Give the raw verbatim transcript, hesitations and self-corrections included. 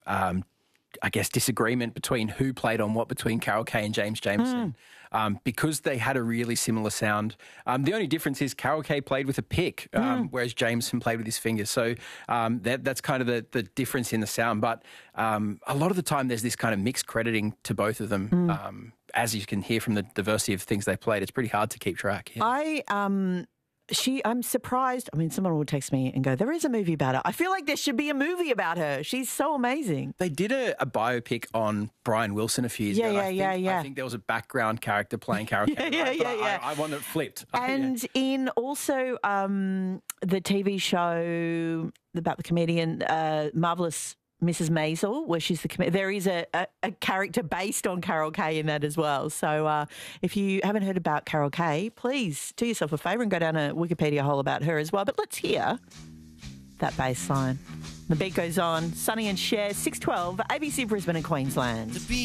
um, I guess, disagreement between who played on what between Carol Kaye and James Jameson, mm. um, because they had a really similar sound. Um, the only difference is Carol Kaye played with a pick, um, mm. whereas Jameson played with his fingers. So um, that, that's kind of the, the difference in the sound. But um, a lot of the time there's this kind of mixed crediting to both of them. Mm. Um, as you can hear from the diversity of things they played, it's pretty hard to keep track. Yeah. I... Um She, I'm surprised. I mean, someone will text me and go, there is a movie about her. I feel like there should be a movie about her. She's so amazing. They did a, a biopic on Brian Wilson a few years yeah, ago. Yeah, I think, yeah, yeah. I think there was a background character playing Carol Kaye. yeah, right? yeah, yeah. I, I want it flipped. And yeah. in also um, the T V show about the comedian, uh, Marvelous Missus Maisel, where she's the com- there is a, a, a character based on Carol Kaye in that as well. So uh, if you haven't heard about Carol Kaye, please do yourself a favour and go down a Wikipedia hole about her as well. But let's hear that bass line. The beat goes on. Sonny and Cher, six twelve, A B C Brisbane and Queensland.